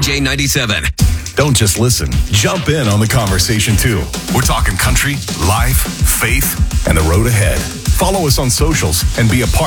CJ 97. Don't just listen. Jump in on the conversation, too. We're talking country, life, faith, and the road ahead. Follow us on socials and be a part